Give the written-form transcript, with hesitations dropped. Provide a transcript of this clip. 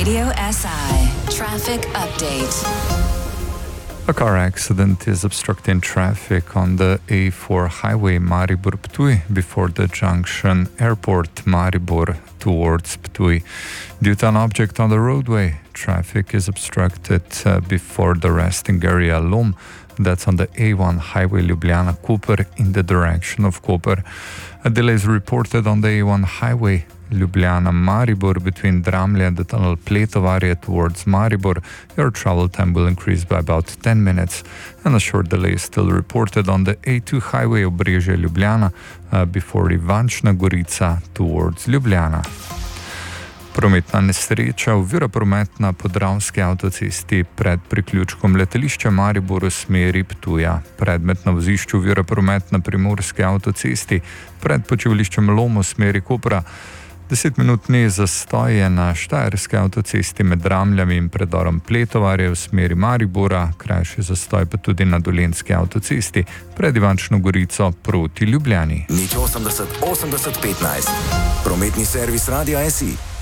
Radio SI Traffic Update. A car accident is obstructing traffic on the A4 highway Maribor-Ptuj before the junction Airport Maribor towards Ptuj. Due to an object on the roadway, traffic is obstructed before the resting area Lom. That's on the A1 highway Ljubljana-Koper in the direction of Koper. A delay is reported on the A1 highway Ljubljana-Maribor between Dramlje and the tunnel Pletovarje towards Maribor. Your travel time will increase by about 10 minutes. And a short delay is still reported on the A2 highway Obrežje-Ljubljana before Ivančna Gorica towards Ljubljana. Prometna nesreča ovira promet na Podravski avtocesti pred priključkom letališča Maribor v smeri Ptuja. Predmet na vozišču ovira promet na Primorski avtocesti pred počivališčem Lom v smeri Kopra. 10-minutni zastoj je na Štajerski avtocesti med Dramljami in predorom Pletovarje v smeri Maribora, krajši zastoj pa tudi na Dolenjski avtocesti pred Ivančno Gorico proti Ljubljani. Nič 80 80 15. Prometni servis Radia SI.